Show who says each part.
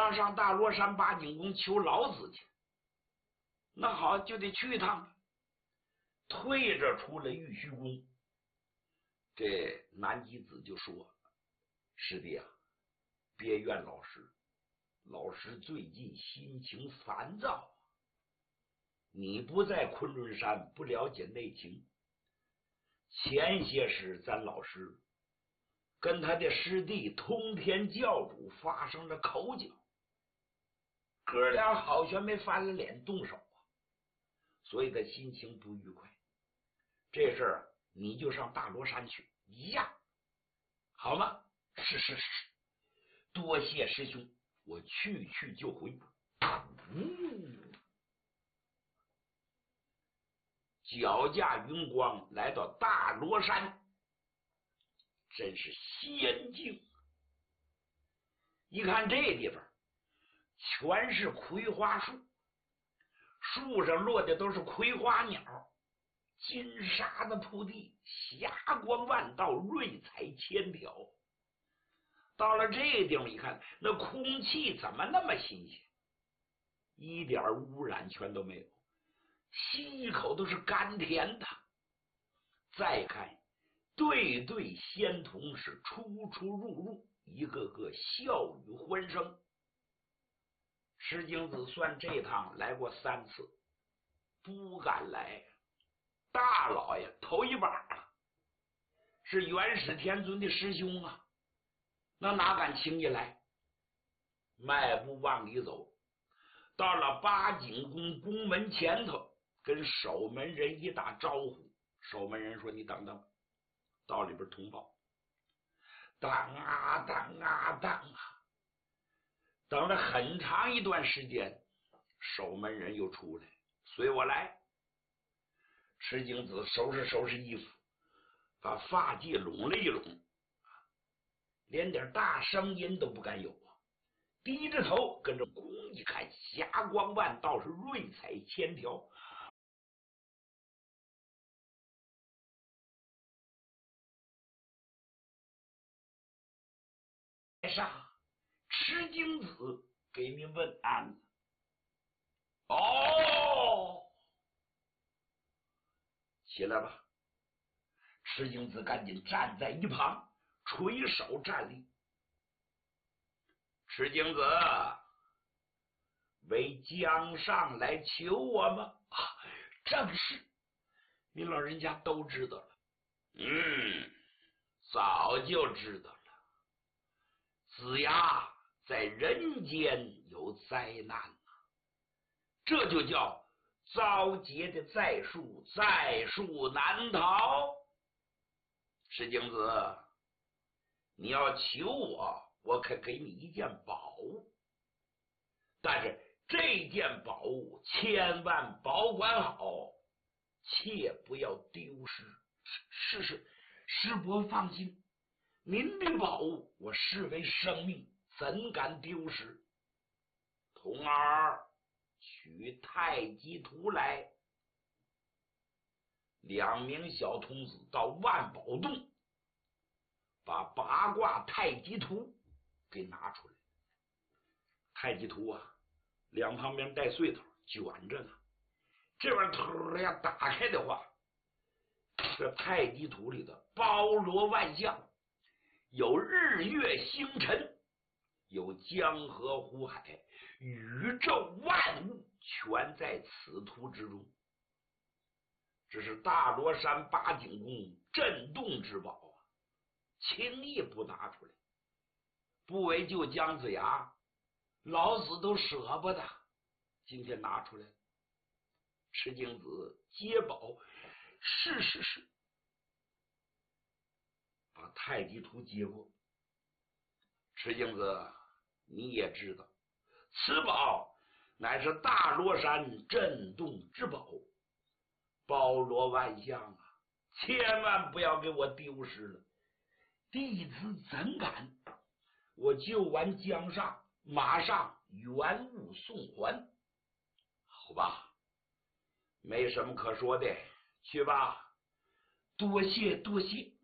Speaker 1: 要上大罗山八景宫求老子去，那好，就得去一趟。退着出了玉虚宫，这南极子就说：“师弟啊，别怨老师，老师最近心情烦躁，你不在昆仑山，不了解内情。前些时咱老师跟他的师弟通天教主发生了口角，哥俩好悬没翻了脸动手啊，所以他心情不愉快。这事儿你就上大罗山去呀，好吗？是，多谢师兄，我去就回。脚驾云光来到大罗山，真是仙境。一看这地方全是葵花树，树上落的都是葵花鸟，金沙的铺地，霞光万道，瑞彩千条。到了这地方一看，那空气怎么那么新鲜，一点污染全都没有，吸一口都是甘甜的。再看对对仙童是出入，一个个笑语欢声。石经子算这趟来过3次，不敢来。大老爷头一把啊，是元始天尊的师兄啊，那哪敢轻易来？迈步往里走，到了八景宫宫门前头，跟守门人一打招呼。守门人说：“你等等，到里边通报。”等啊，等了很长一段时间，守门人又出来：“随我来。”石经子收拾衣服，把发髻拢了一拢，连点大声音都不敢有啊！低着头跟着宫一看，霞光万道，是瑞彩千条。上石经子给您问安了。哦，起来吧。石经子赶紧站在一旁，垂手站立。石经子为江上来求我吗？啊，正是，您老人家都知道了。早就知道了。子牙在人间有灾难啊，这就叫遭劫的在树难逃。石经子，你要求我，我可给你一件宝物，但是这件宝物千万保管好，切不要丢失。是，师伯放心，您的宝物我视为生命，怎敢丢失？童儿，取太极图来。2名小童子到万宝洞，把八卦太极图给拿出来。太极图啊，两旁边带穗头，卷着呢。这玩意头呀打开的话，这太极图里的包罗万象，有日月星辰，有江河湖海，宇宙万物全在此图之中。这是大罗山八景宫震动之宝啊，轻易不拿出来，不为救姜子牙，老子都舍不得。今天拿出来，石经子接宝，是，把太极图接过。石经子，你也知道，此宝乃是大罗山震动之宝，包罗万象啊，千万不要给我丢失了。弟子怎敢？我救完江上，马上原物送还。好吧，没什么可说的，去吧。多谢。